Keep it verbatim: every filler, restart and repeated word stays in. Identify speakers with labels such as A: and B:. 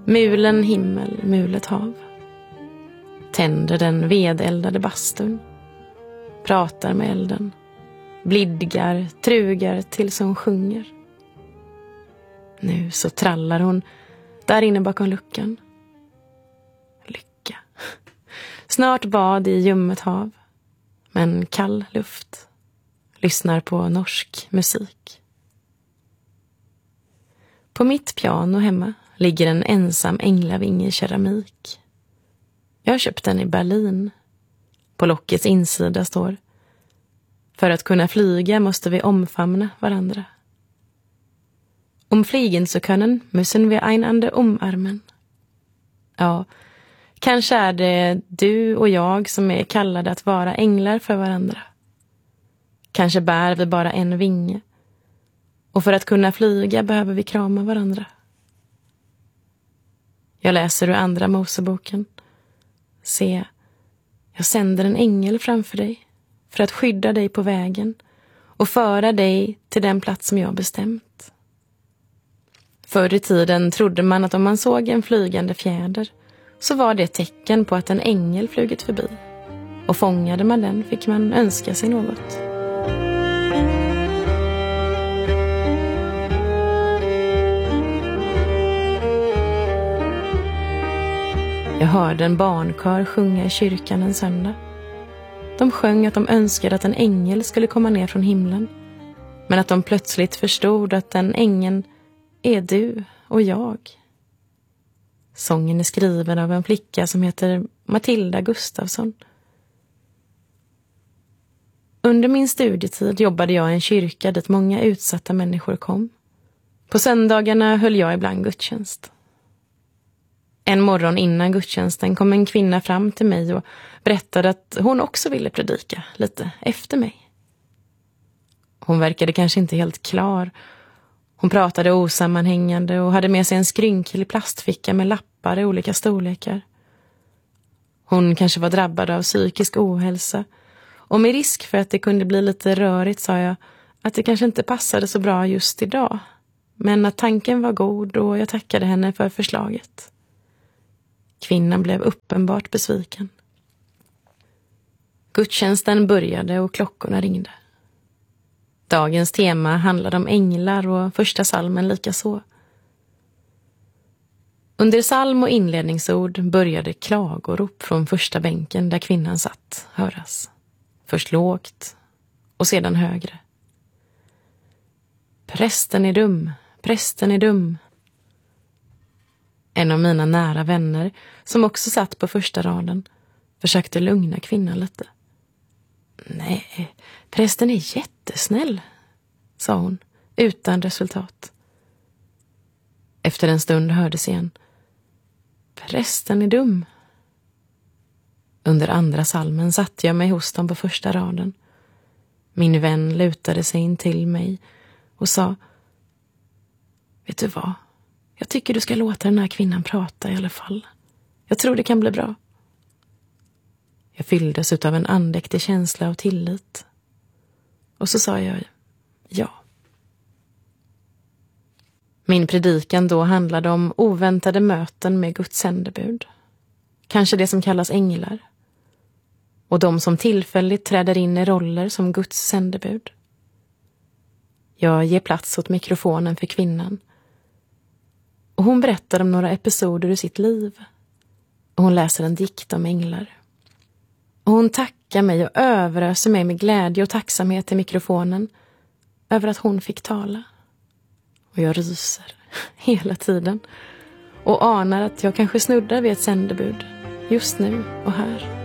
A: Mulen himmel, mulet hav. Tänder den vedeldade bastun. Pratar med elden. Blidgar, trugar tills hon sjunger. Nu så trallar hon där inne bakom luckan. Lycka. Snart bad i ljummet hav. Men kall luft. Lyssnar på norsk musik. På mitt piano hemma ligger en ensam änglavinge i keramik. Jag har köpt den i Berlin. På lockets insida står: för att kunna flyga måste vi omfamna varandra. Um fliegen zu können müssen wir einander umarmen. Ja, kanske är det du och jag som är kallade att vara änglar för varandra. Kanske bär vi bara en vinge. Och för att kunna flyga behöver vi krama varandra. Jag läser ur andra Moseboken. Se, jag sänder en ängel framför dig för att skydda dig på vägen och föra dig till den plats som jag bestämt. Förr i tiden trodde man att om man såg en flygande fjäder så var det ett tecken på att en ängel flugit förbi. Och fångade man den fick man önska sig något. Jag hörde en barnkör sjunga i kyrkan en söndag. De sjöng att de önskade att en ängel skulle komma ner från himlen. Men att de plötsligt förstod att den ängeln är du och jag. Sången är skriven av en flicka som heter Matilda Gustafsson. Under min studietid jobbade jag i en kyrka dit många utsatta människor kom. På söndagarna höll jag ibland gudstjänst. En morgon innan gudstjänsten kom en kvinna fram till mig och berättade att hon också ville predika lite efter mig. Hon verkade kanske inte helt klar. Hon pratade osammanhängande och hade med sig en skrynklig plastficka med lappar i olika storlekar. Hon kanske var drabbad av psykisk ohälsa. Och med risk för att det kunde bli lite rörigt sa jag att det kanske inte passade så bra just idag. Men att tanken var god och jag tackade henne för förslaget. Kvinnan blev uppenbart besviken. Gudstjänsten började och klockorna ringde. Dagens tema handlade om änglar och första salmen lika så. Under salm och inledningsord började klagorop från första bänken där kvinnan satt höras. Först lågt och sedan högre. Prästen är dum, prästen är dum. En av mina nära vänner, som också satt på första raden, försökte lugna kvinnan lite. Nej, prästen är jättesnäll, sa hon, utan resultat. Efter en stund hördes igen. Prästen är dum. Under andra salmen satte jag mig hos dem på första raden. Min vän lutade sig in till mig och sa: vet du vad? Jag tycker du ska låta den här kvinnan prata i alla fall. Jag tror det kan bli bra. Jag fylldes utav en andäktig känsla av tillit. Och så sa jag ja. Min predikan då handlade om oväntade möten med Guds sändebud. Kanske det som kallas änglar. Och de som tillfälligt träder in i roller som Guds sändebud. Jag ger plats åt mikrofonen för kvinnan. Och hon berättar om några episoder ur sitt liv. Och hon läser en dikt om änglar. Och hon tackar mig och överöser mig med glädje och tacksamhet i mikrofonen över att hon fick tala. Och jag ryser hela tiden och anar att jag kanske snuddar vid ett sändebud just nu och här.